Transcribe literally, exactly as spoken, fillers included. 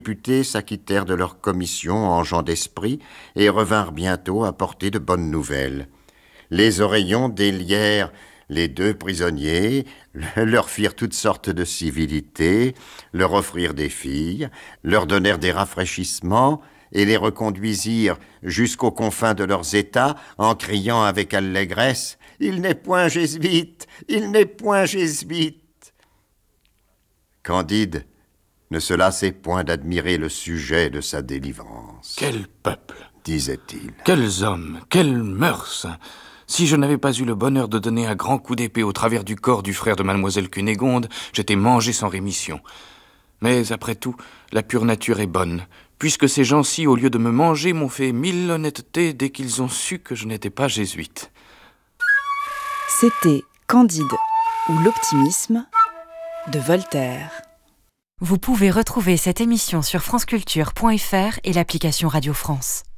députés s'acquittèrent de leur commission en gens d'esprit et revinrent bientôt apporter de bonnes nouvelles. Les oreillons délièrent les deux prisonniers, leur firent toutes sortes de civilités, leur offrirent des filles, leur donnèrent des rafraîchissements et les reconduisirent jusqu'aux confins de leurs États en criant avec allégresse « Il n'est point jésuite, il n'est point jésuite !» Candide ne se lassait point d'admirer le sujet de sa délivrance. « Quel peuple !» disait-il. « Quels hommes, quelles mœurs ! Si je n'avais pas eu le bonheur de donner un grand coup d'épée au travers du corps du frère de mademoiselle Cunégonde, j'étais mangé sans rémission. Mais après tout, la pure nature est bonne, puisque ces gens-ci, au lieu de me manger, m'ont fait mille honnêtetés dès qu'ils ont su que je n'étais pas jésuite. » C'était Candide ou l'optimisme de Voltaire. Vous pouvez retrouver cette émission sur franceculture point f r et l'application Radio France.